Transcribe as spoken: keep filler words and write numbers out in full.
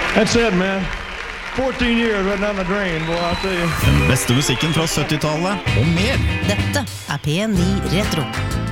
That's it, man. fourteen years right down the drain, boy, I'll tell you. Den beste musikken fra syttitallet og mer. Dette er P ni Retro.